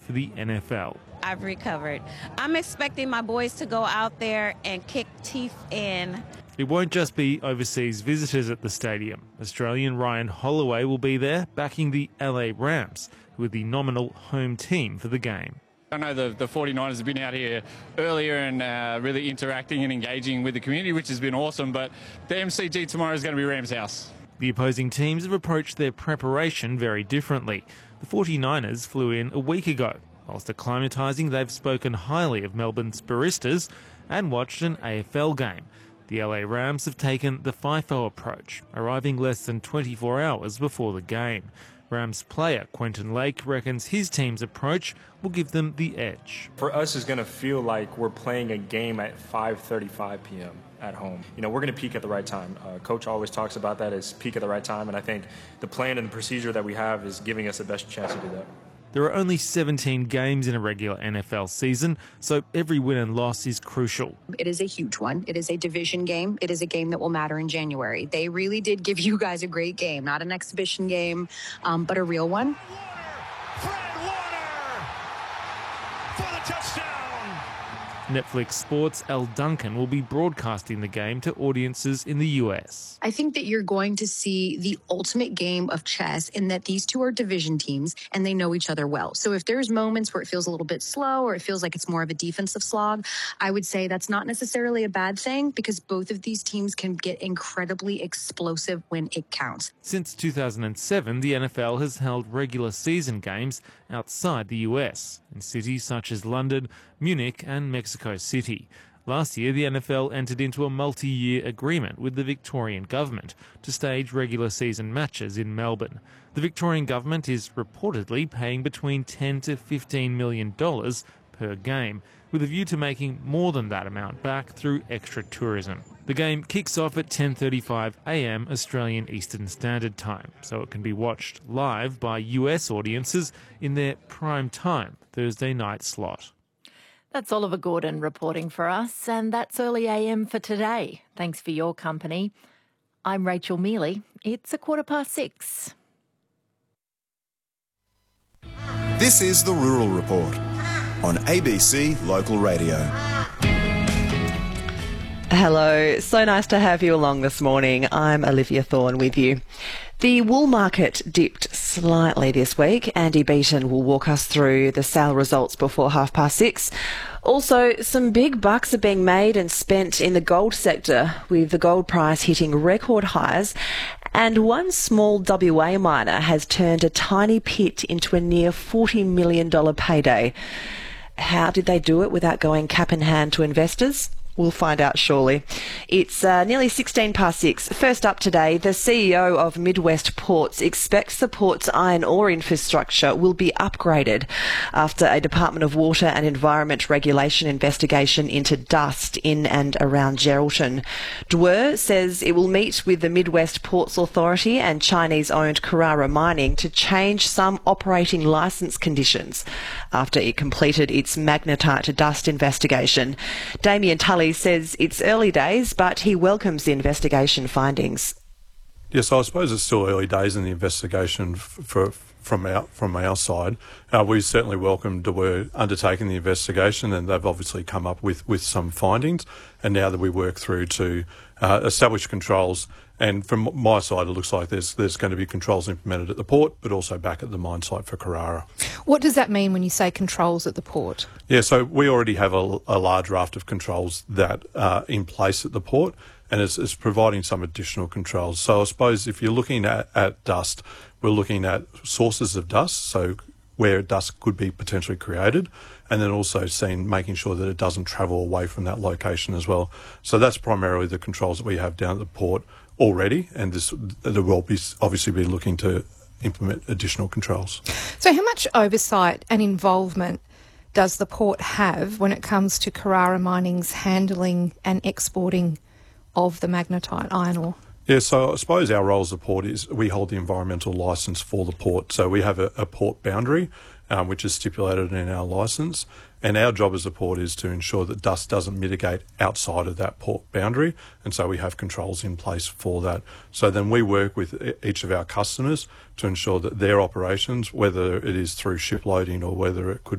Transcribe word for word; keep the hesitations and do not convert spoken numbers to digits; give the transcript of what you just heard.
for the N F L. I've recovered. I'm expecting my boys to go out there and kick teeth in. It won't just be overseas visitors at the stadium. Australian Ryan Holloway will be there, backing the L A Rams, who are the nominal home team for the game. I know the, the forty-niners have been out here earlier and uh, really interacting and engaging with the community, which has been awesome, but the M C G tomorrow is going to be Rams House. The opposing teams have approached their preparation very differently. The forty-niners flew in a week ago. Whilst acclimatising, they've spoken highly of Melbourne's Baristas and watched an A F L game. The L A Rams have taken the FIFO approach, arriving less than twenty-four hours before the game. Rams player Quentin Lake reckons his team's approach will give them the edge. For us, it's going to feel like we're playing a game at five thirty-five p m at home. You know, we're going to peak at the right time. Uh, Coach always talks about that as peak at the right time, and I think the plan and the procedure that we have is giving us the best chance to do that. There are only seventeen games in a regular N F L season, so every win and loss is crucial. It is a huge one. It is a division game. It is a game that will matter in January. They really did give you guys a great game, not an exhibition game, um, but a real one. Fred Warner for the touchdown. Netflix Sports' Elle Duncan will be broadcasting the game to audiences in the U S. I think that you're going to see the ultimate game of chess in that these two are division teams and they know each other well. So if there's moments where it feels a little bit slow or it feels like it's more of a defensive slog, I would say that's not necessarily a bad thing because both of these teams can get incredibly explosive when it counts. Since two thousand seven, the N F L has held regular season games outside the U S, in cities such as London, Munich and Mexico City. Last year, the N F L entered into a multi-year agreement with the Victorian government to stage regular season matches in Melbourne. The Victorian government is reportedly paying between ten to fifteen million dollars per game, with a view to making more than that amount back through extra tourism. The game kicks off at ten thirty-five a m Australian Eastern Standard Time, so it can be watched live by U S audiences in their prime time Thursday night slot. That's Oliver Gordon reporting for us, and that's Early A M for today. Thanks for your company. I'm Rachel Mealy. It's a quarter past six. This is the Rural Report on A B C Local Radio. Hello, so nice to have you along this morning. I'm Olivia Thorne with you. The wool market dipped slightly this week. Andy Beaton will walk us through the sale results before half past six. Also, some big bucks are being made and spent in the gold sector, with the gold price hitting record highs. And one small W A miner has turned a tiny pit into a near forty million dollars payday. How did they do it without going cap in hand to investors? We'll find out shortly. It's uh, nearly sixteen past six. First up today, the C E O of Midwest Ports expects the port's iron ore infrastructure will be upgraded after a Department of Water and Environment regulation investigation into dust in and around Geraldton. Dwyer says it will meet with the Midwest Ports Authority and Chinese-owned Carrara Mining to change some operating licence conditions after it completed its magnetite dust investigation. Damien Tully says it's early days, but he welcomes the investigation findings. Yes, I suppose it's still early days in the investigation f- for, from our from our side. Uh, we certainly welcome Dwyer undertaking the investigation, and they've obviously come up with, with some findings. And now that we work through to uh, establish controls, and from my side, it looks like there's there's going to be controls implemented at the port, but also back at the mine site for Carrara. What does that mean when you say controls at the port? Yeah, so we already have a, a large raft of controls that are in place at the port, and it's, it's providing some additional controls. So I suppose if you're looking at, at dust, we're looking at sources of dust, so where dust could be potentially created, and then also seeing, making sure that it doesn't travel away from that location as well. So that's primarily the controls that we have down at the port already, and this there will be obviously be looking to implement additional controls. So how much oversight and involvement does the port have when it comes to Carrara Mining's handling and exporting of the magnetite iron ore? Yeah, so I suppose our role as a port is we hold the environmental licence for the port. So we have a, a port boundary, um, which is stipulated in our licence. And our job as a port is to ensure that dust doesn't mitigate outside of that port boundary. And so we have controls in place for that. So then we work with each of our customers to ensure that their operations, whether it is through ship loading or whether it could